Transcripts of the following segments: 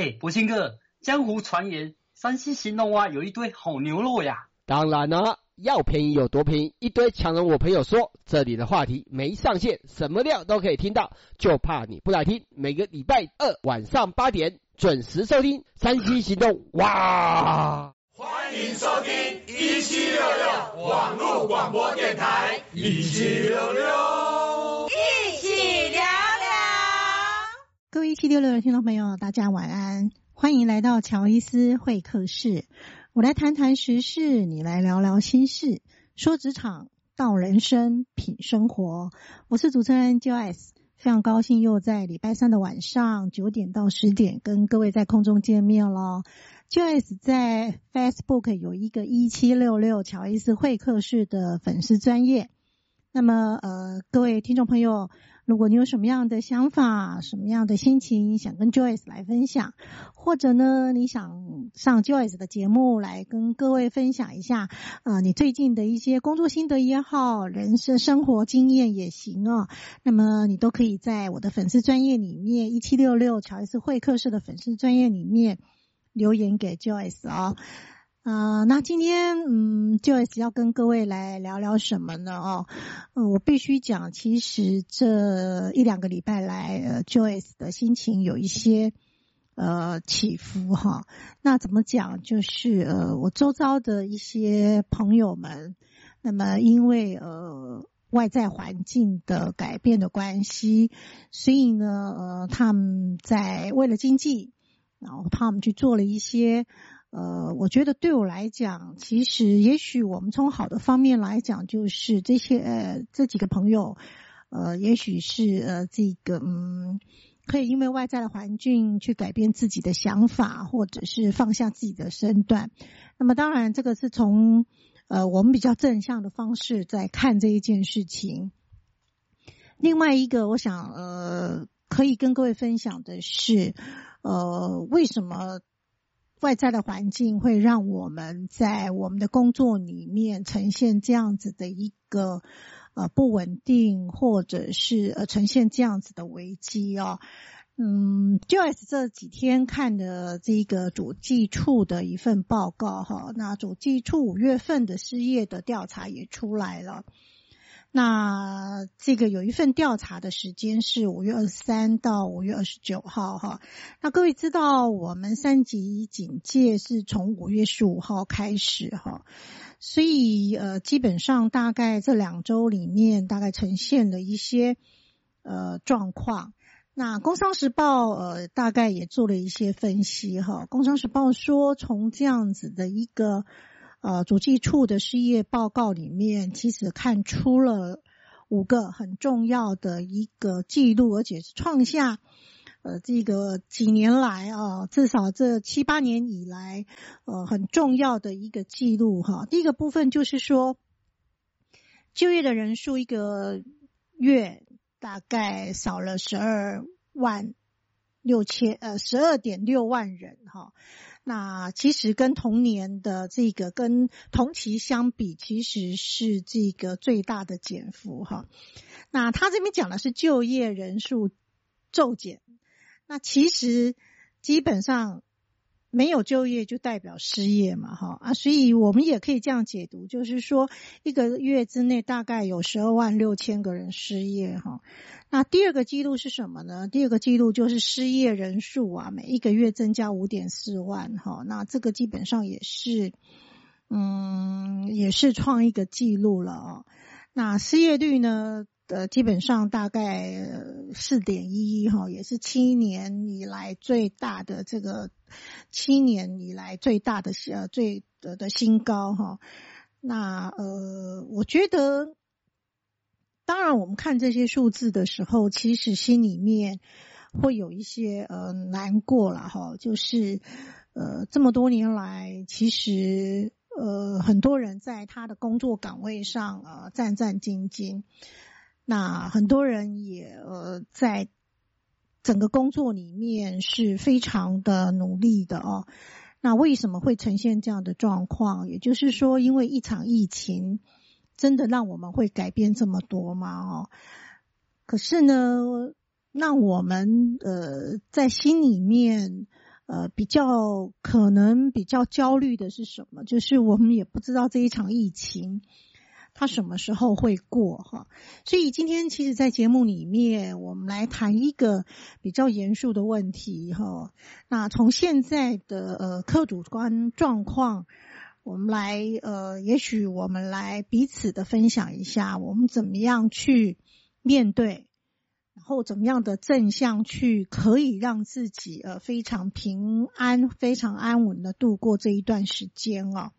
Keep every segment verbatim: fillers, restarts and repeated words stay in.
哎，博兴哥，江湖传言山西兴隆啊有一堆好牛肉呀。 当然了，要便宜有多便宜，一堆强人我朋友说，这里的话题没上限，什么料都可以听到，就怕你不来听。每个礼拜二晚上八点准时收听山西行动。哇！ 欢迎收听一七六六网络广播电台，一七六六， 一起聊聊。 各位一七六六的听众朋友，大家晚安，欢迎来到乔伊斯会客室。我来谈谈时事，你来聊聊心事，说职场，道人生，品生活。我是主持人 Joyce， 非常高兴又在礼拜三的晚上九点到十点跟各位在空中见面咯。Joyce 在 Facebook 有一个一七六六乔伊斯会客室的粉丝专页。那么呃，各位听众朋友，如果你有什么样的想法，什么样的心情想跟 Joyce 来分享，或者呢你想上 Joyce 的节目来跟各位分享一下呃，你最近的一些工作心得也好，人生生活经验也行啊，那么你都可以在我的粉丝专页里面一七六六乔伊斯会客室的粉丝专页里面留言给 Joyce 啊、哦。呃，那今天嗯 Joyce 要跟各位来聊聊什么呢？哦，呃，我必须讲，其实这一两个礼拜来，呃 Joyce 的心情有一些呃起伏哈。那怎么讲？就是呃，我周遭的一些朋友们，那么因为呃外在环境的改变的关系，所以呢，呃，他们在为了经济，然后他们去做了一些。呃，我觉得对我来讲，其实也许我们从好的方面来讲，就是这些呃这几个朋友，呃，也许是呃这个嗯，可以因为外在的环境去改变自己的想法，或者是放下自己的身段。那么当然，这个是从呃我们比较正向的方式在看这一件事情。另外一个，我想呃可以跟各位分享的是，呃，为什么外在的环境会让我们在我们的工作里面呈现这样子的一个呃不稳定，或者是呃呈现这样子的危机哦。嗯 Joyce 这几天看的这个主计处的一份报告哈，那主计处五月份的失业的调查也出来了。那这个有一份调查的时间是五月二十三到五月二十九号哈。那各位知道我们三级警戒是从五月十五号开始哈，所以呃基本上大概这两周里面大概呈现了一些呃状况。那工商时报呃大概也做了一些分析哈。工商时报说，从这样子的一个呃，主计处的失业报告里面，其实看出了五个很重要的一个记录，而且是创下呃这个几年来啊，至少这七八年以来呃很重要的一个记录哈。第一个部分就是说，就业的人数一个月大概少了十二万六千呃十二点六万人哈。那其实跟同年的这个跟同期相比，其实是这个最大的减幅哈。那他这边讲的是就业人数骤减，那其实基本上没有就业就代表失业嘛哈啊，所以我们也可以这样解读，就是说一个月之内大概有十二万六千个人失业哈。那第二个记录是什么呢？第二个记录就是失业人数啊，每一个月增加 五点四万哈。那这个基本上也是嗯也是创一个记录了哦。那失业率呢呃基本上大概 四点一一 哈，也是七年以来最大的这个七年以来最大的呃最的的新高哈。那呃我觉得当然我们看这些数字的时候，其实心里面会有一些呃难过啦齁，就是呃这么多年来，其实呃很多人在他的工作岗位上呃战战兢兢，那很多人也呃在整个工作里面是非常的努力的哦。那为什么会呈现这样的状况？也就是说，因为一场疫情真的让我们会改变这么多吗？哦，可是呢，让我们呃在心里面呃比较可能比较焦虑的是什么？就是我们也不知道这一场疫情它什么时候会过哈。所以今天其实在节目里面我们来谈一个比较严肃的问题哈。那从现在的呃客主观状况，我们来呃也许我们来彼此的分享一下，我们怎么样去面对，然后怎么样的正向去可以让自己呃非常平安非常安稳的度过这一段时间哦。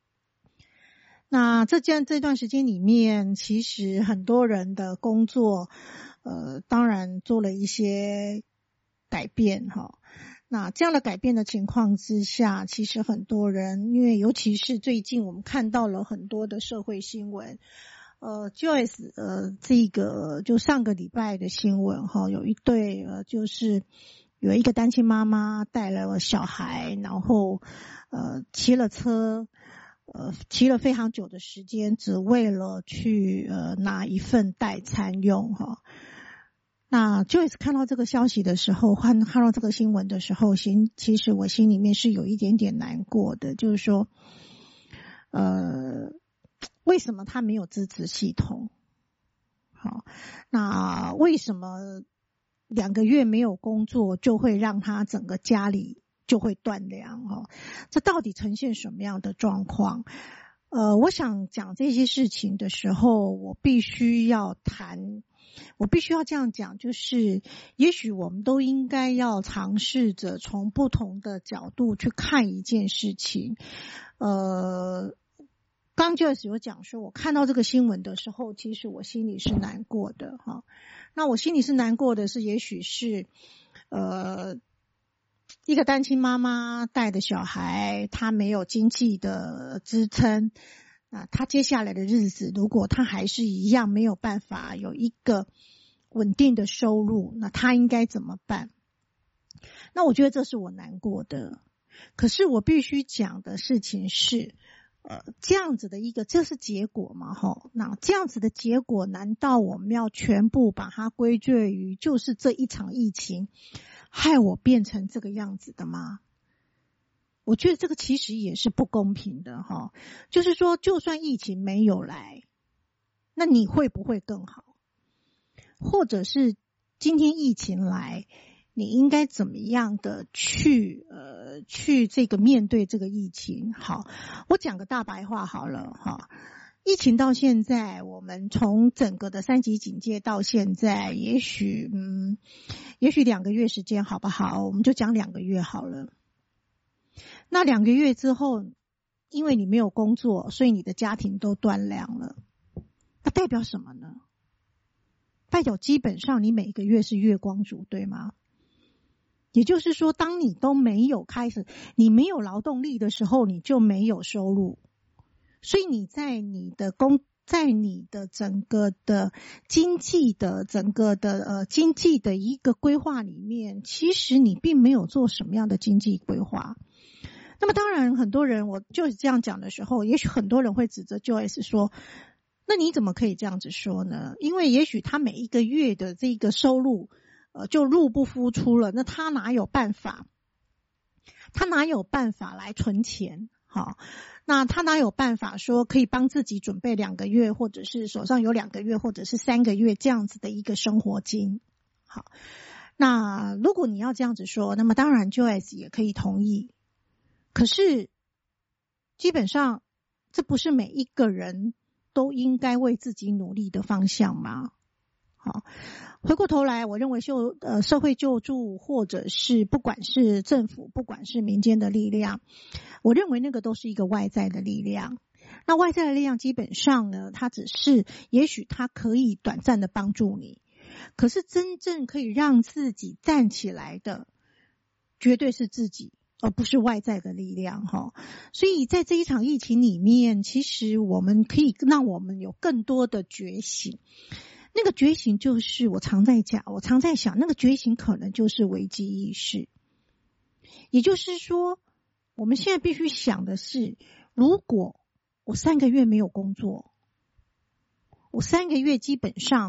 那这件这段时间里面，其实很多人的工作呃当然做了一些改变哈。那这样的改变的情况之下，其实很多人，因为尤其是最近我们看到了很多的社会新闻，呃 Joyce 呃这个就上个礼拜的新闻哈，有一对呃就是有一个单亲妈妈带了小孩，然后呃骑了车呃骑了非常久的时间，只为了去呃拿一份代餐用哈。那 Joyce 看到这个消息的时候，看看到这个新闻的时候，心其实我心里面是有一点点难过的，就是说呃为什么他没有支持系统？好，那为什么两个月没有工作就会让他整个家里就会断粮？哦，这到底呈现什么样的状况？呃，我想讲这些事情的时候，我必须要谈，我必须要这样讲，就是也许我们都应该要尝试着从不同的角度去看一件事情。呃，刚 Joyce 有讲说，我看到这个新闻的时候，其实我心里是难过的哈。那我心里是难过的是，也许是呃。一个单亲妈妈带的小孩，她没有经济的支撑，啊，她接下来的日子，如果她还是一样没有办法有一个稳定的收入，那她应该怎么办？那我觉得这是我难过的。可是我必须讲的事情是，呃，这样子的一个，这是结果嘛，吼，那这样子的结果，难道我们要全部把它归罪于就是这一场疫情害我变成这个样子的吗？我觉得这个其实也是不公平的哈。就是说，就算疫情没有来，那你会不会更好？或者是今天疫情来，你应该怎么样的去呃去这个面对这个疫情？好，我讲个大白话好了哈。疫情到现在，我们从整个的三级警戒到现在，也许嗯，也许两个月时间好不好？我们就讲两个月好了。那两个月之后，因为你没有工作，所以你的家庭都断粮了。那代表什么呢？代表基本上你每个月是月光族，对吗？也就是说，当你都没有开始，你没有劳动力的时候，你就没有收入。所以你在你的工，在你的整个的经济的整个的呃经济的一个规划里面，其实你并没有做什么样的经济规划。那么当然，很多人我就是这样讲的时候，也许很多人会指责 Joyce 说，那你怎么可以这样子说呢？因为也许他每一个月的这个收入，呃，就入不敷出了，那他哪有办法？他哪有办法来存钱？好。那他哪有办法说可以帮自己准备两个月，或者是手上有两个月，或者是三个月这样子的一个生活金？好，那如果你要这样子说，那么当然 Joyce 也可以同意。可是基本上这不是每一个人都应该为自己努力的方向吗？好，回过头来，我认为就呃社会救助，或者是不管是政府，不管是民间的力量，我认为那个都是一个外在的力量。那外在的力量基本上呢，它只是也许它可以短暂的帮助你，可是真正可以让自己站起来的，绝对是自己，而不是外在的力量哈。所以在这一场疫情里面，其实我们可以让我们有更多的觉醒。那个觉醒就是我常在讲，我常在想，那个觉醒可能就是危机意识。也就是说，我们现在必须想的是，如果我三个月没有工作，我三个月基本上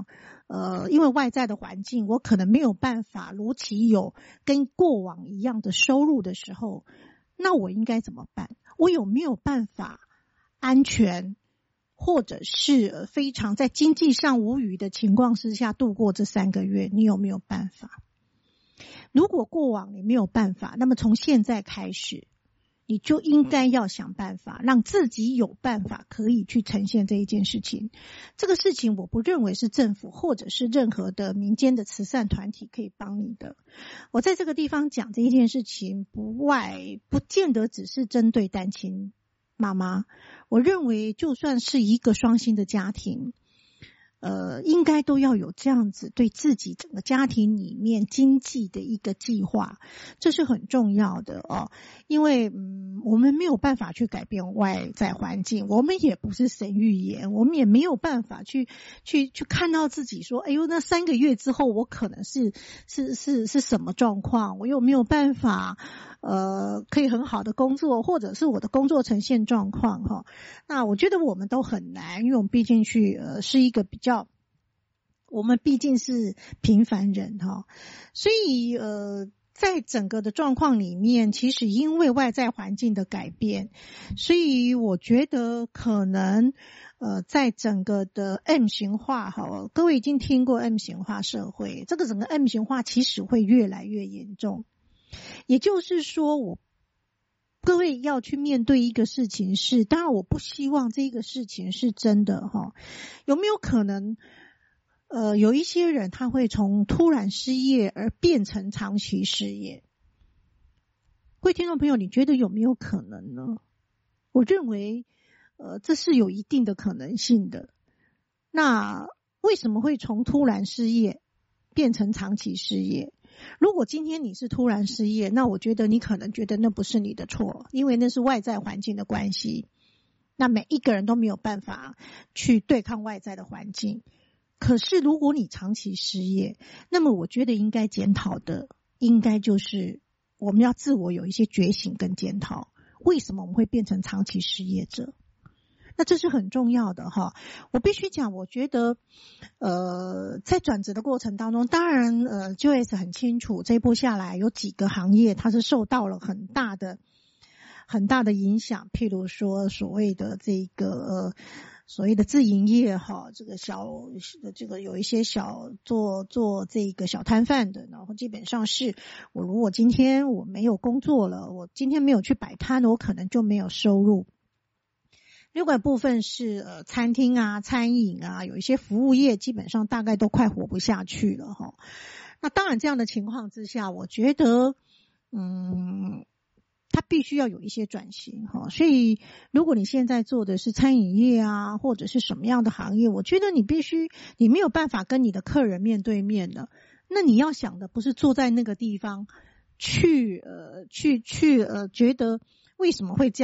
呃，因为外在的环境，我可能没有办法如期有跟过往一样的收入的时候，那我应该怎么办？我有没有办法安全，或者是非常在经济上无虞的情况之下度过这三个月？你有没有办法？如果过往你没有办法，那么从现在开始，你就应该要想办法让自己有办法可以去呈现这一件事情。这个事情我不认为是政府或者是任何的民间的慈善团体可以帮你的。我在这个地方讲这一件事情，不外不见得只是针对单亲妈妈，我认为就算是一个双薪的家庭，呃，应该都要有这样子对自己整个家庭里面经济的一个计划，这是很重要的哦。因为嗯，我们没有办法去改变外在环境，我们也不是神预言，我们也没有办法去去去看到自己说，哎呦，那三个月之后我可能是是是是什么状况，我有没有办法呃可以很好的工作，或者是我的工作呈现状况哈、哦。那我觉得我们都很难，因为我们毕竟去呃是一个比较。我们毕竟是平凡人哈，所以呃，在整个的状况里面，其实因为外在环境的改变，所以我觉得可能呃，在整个的 M 型化哈，各位已经听过 M 型化社会，这个整个 M 型化其实会越来越严重。也就是说，我各位要去面对一个事情是，当然我不希望这个事情是真的哈，有没有可能？呃，有一些人他会从突然失业而变成长期失业。各位听众朋友，你觉得有没有可能呢？我认为，呃，这是有一定的可能性的。那为什么会从突然失业变成长期失业？如果今天你是突然失业，那我觉得你可能觉得那不是你的错，因为那是外在环境的关系。那每一个人都没有办法去对抗外在的环境。可是如果你长期失业，那么我觉得应该检讨的应该就是我们要自我有一些觉醒跟检讨，为什么我们会变成长期失业者？那这是很重要的哈。我必须讲，我觉得呃在转职的过程当中，当然呃 Joyce 很清楚，这一波下来有几个行业它是受到了很大的很大的影响，譬如说所谓的这个呃所谓的自营业哈，这个小这个有一些小做做这个小摊贩的，然后基本上是我如果今天我没有工作了，我今天没有去摆摊，我可能就没有收入。另外部分是呃餐厅啊、餐饮啊，有一些服务业基本上大概都快活不下去了哈。那当然这样的情况之下，我觉得嗯。它必须要有一些转型哈，所以如果你现在做的是餐饮业啊，或者是什么样的行业，我觉得你必须你没有办法跟你的客人面对面的，那你要想的不是坐在那个地方去呃去去呃觉得为什么会这样。